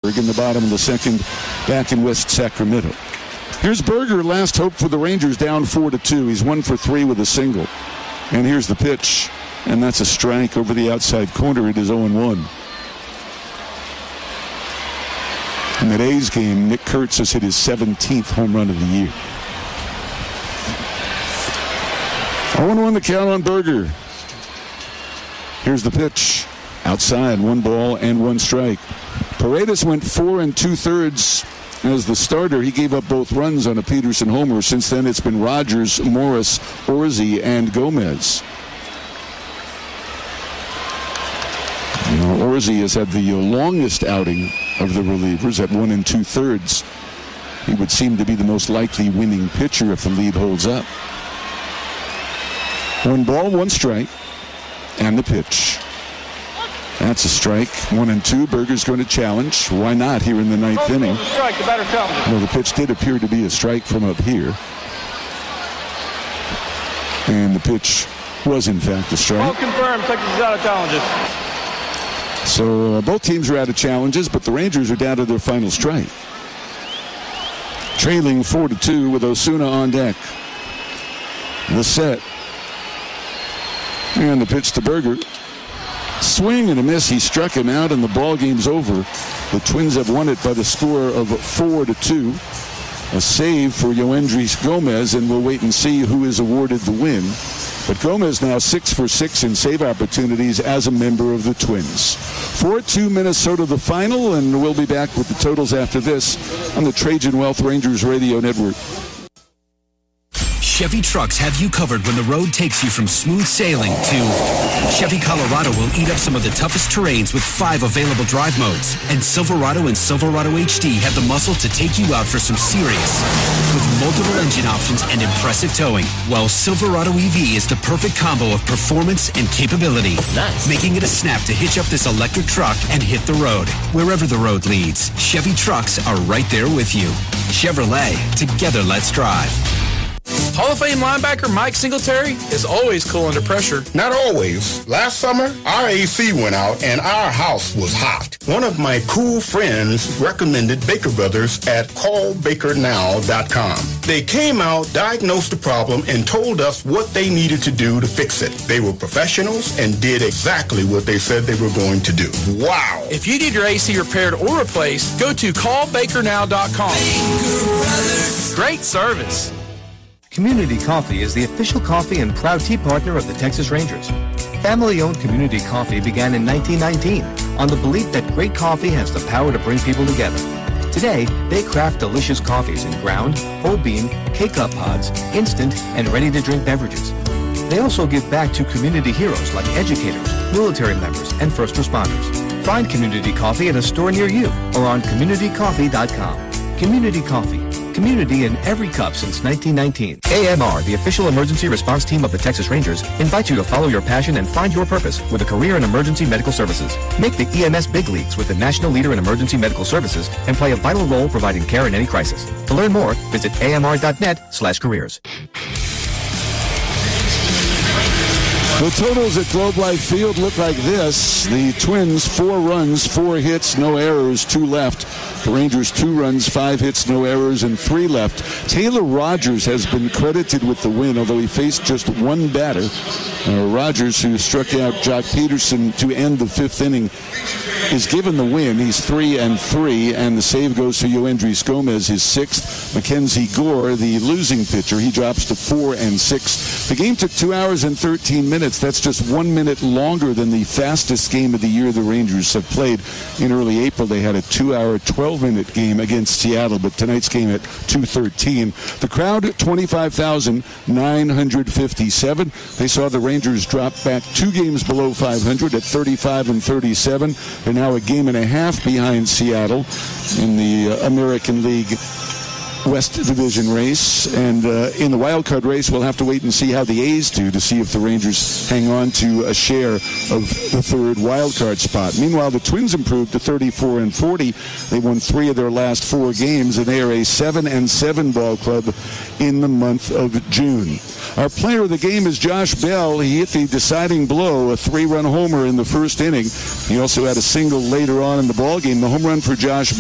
Pittsburgh in the bottom of the second back in West Sacramento. Here's Berger, last hope for the Rangers, down 4-2. He's 1 for 3 with a single. And here's the pitch, and that's a strike over the outside corner. It is 0-1. In that A's game, Nick Kurtz has hit his 17th home run of the year. 0-1 the count on Berger. Here's the pitch. Outside, 1 ball and 1 strike. Paredes went 4 2/3 as the starter. He gave up both runs on a Peterson homer. Since then, it's been Rogers, Morris, Orsi, and Gomez. Orsi has had the longest outing of the relievers at 1 2/3. He would seem to be the most likely winning pitcher if the lead holds up. 1 ball, 1 strike, and the pitch. That's a strike. 1 2. Berger's going to challenge. Why not here in the 9th inning? Strike, the batter challenges. Well, the pitch did appear to be a strike from up here. And the pitch was, in fact, a strike. Well confirmed. Texas is out of challenges. So both teams are out of challenges, but the Rangers are down to their final strike. Trailing 4-2 with Osuna on deck. The set. And the pitch to Berger. Swing and a miss. He struck him out, and the ball game's over. The Twins have won it by the score of 4-2. A save for Yoendrys Gomez, and we'll wait and see who is awarded the win. But Gomez now 6 for 6 in save opportunities as a member of the Twins. 4-2 Minnesota the final, and we'll be back with the totals after this on the Trajan Wealth Rangers Radio Network. Chevy Trucks have you covered when the road takes you from smooth sailing to Chevy Colorado will eat up some of the toughest terrains with 5 available drive modes. And Silverado and Silverado HD have the muscle to take you out for some serious with multiple engine options and impressive towing. While Silverado EV is the perfect combo of performance and capability. Nice. Making it a snap to hitch up this electric truck and hit the road. Wherever the road leads, Chevy Trucks are right there with you. Chevrolet, together let's drive. Hall of Fame linebacker Mike Singletary is always cool under pressure. Not always. Last summer, our AC went out and our house was hot. One of my cool friends recommended Baker Brothers at callbakernow.com. They came out, diagnosed the problem, and told us what they needed to do to fix it. They were professionals and did exactly what they said they were going to do. Wow. If you need your AC repaired or replaced, go to callbakernow.com. Baker Brothers. Great service. Community Coffee is the official coffee and proud tea partner of the Texas Rangers. Family-owned Community Coffee began in 1919 on the belief that great coffee has the power to bring people together. Today, they craft delicious coffees in ground, whole bean, K-Cup pods, instant, and ready-to-drink beverages. They also give back to community heroes like educators, military members, and first responders. Find Community Coffee at a store near you or on communitycoffee.com. Community Coffee. Community in every cup since 1919. AMR, the official emergency response team of the Texas Rangers, invites you to follow your passion and find your purpose with a career in emergency medical services. Make the EMS big leagues with the national leader in emergency medical services and play a vital role providing care in any crisis. To learn more, visit amr.net/careers. The totals at Globe Life Field look like this. The Twins, 4 runs, 4 hits, no errors, 2 left. The Rangers, 2 runs, 5 hits, no errors, and 3 left. Taylor Rogers has been credited with the win, although he faced just 1 batter. Rogers, who struck out Jock Peterson to end the 5th inning, is given the win. He's 3-3, and the save goes to Yoendrys Gomez, his 6th. Mackenzie Gore, the losing pitcher, he drops to 4-6. The game took 2 hours and 13 minutes. That's just 1 minute longer than the fastest game of the year the Rangers have played. In early April, they had a 2-hour, 12-minute game against Seattle, but tonight's game at 2:13. The crowd, 25,957. They saw the Rangers drop back 2 games below 500 at 35-37. They're now a game and a half behind Seattle in the American League West Division race, and in the wild card race, we'll have to wait and see how the A's do to see if the Rangers hang on to a share of the 3rd wild card spot. Meanwhile, the Twins improved to 34-40. They won 3 of their last 4 games, and they are a 7-7 ball club in the month of June. Our player of the game is Josh Bell. He hit the deciding blow, a 3-run homer in the 1st inning. He also had a single later on in the ball game. The home run for Josh Bell